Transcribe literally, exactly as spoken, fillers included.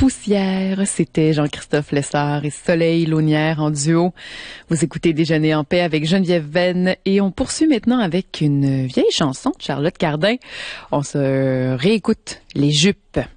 Poussière, c'était Jean-Christophe Lessard et Soleil Launière en duo. Vous écoutez Déjeuner en paix avec Geneviève Venn et on poursuit maintenant avec une vieille chanson de Charlotte Cardin. On se réécoute Les Jupes.